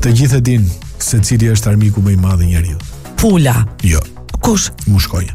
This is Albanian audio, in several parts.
Të gjithë e din se cili është armiku më i madh i njeriut. Pula. Jo. Kush? Mushkonja.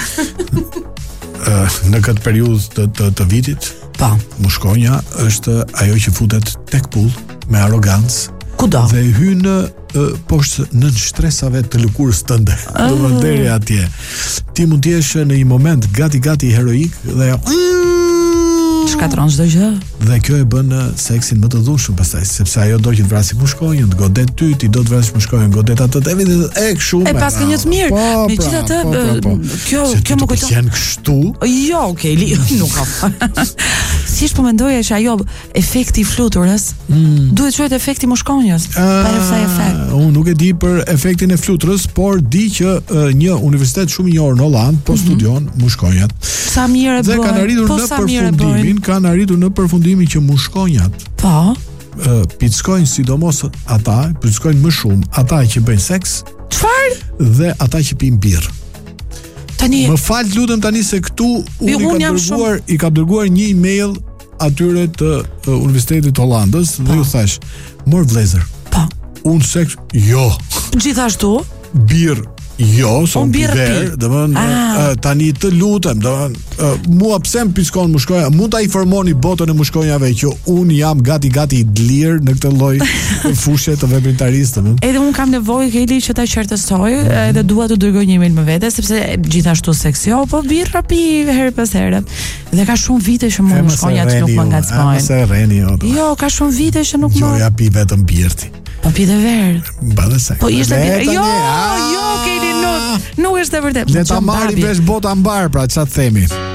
Në këtë periudhë të vitit, mushkonja është ajo që futet tek pull me arogancë. Kudo? Dhe hyn poshtë nën shtresave të lëkurës tënde. Do deri atje. Ti mund të jesh në një moment gati heroik dhe shkatron çdo gjë. Dhe kjo e bën seksin më të dhushëm pastaj, sepse ajo do që të vrasë mushkonjën, të godet ty, ti do të vrasësh mushkonjën, godet atë të evitet e kështu. E pas ka një të mirë. Megjithatë, kjo më kujton. Janë kështu? Jo, okay, nuk ka. Thjesht po mendoja që ajo efekti i fluturës duhet quhet efekti mushkonjës. Pa kësaj efekt. Unë nuk e di për efektin e fluturës, por di që një universitet shumë i njohur në Holland po studion mushkonjat. Sa mirë e bën. Kanë arritur në përfundimin që mushkonjat pickojnë sidomos pickojnë më shumë ata që bëjnë seks. Çfarë? Dhe ata që pinë birrë. Tani më fal lutem tani se këtu i ka dërguar një email atyre të Universitetit të Hollandës dhe ju thash, mor vëllezër. Unë seks jo. Gjithashtu birrë jo, son biver, tani të lutem, mua pse më piskon mushkonja, mund ta informoni botën e mushkonjave që unë jam gati i lirë në këtë lloj fushë të veprimtarisë. Edhe unë kam nevojë Keli që ta qartësoj, edhe dua të dërgoj një email më vete, sepse gjithashtu seks jo, po birra pi herë pas here. Dhe ka shumë vite që më mushkonjat nuk më ngacmojnë. Se rreni jo. Jo, ka shumë vite që nuk më. Jo, ja pi vetëm birti. Po pi dhe verë. Badhe seks. Po ishte jo, Keli, nuk është e vërtet. Le ta marrim vesh bota mbar, pra çfarë themi?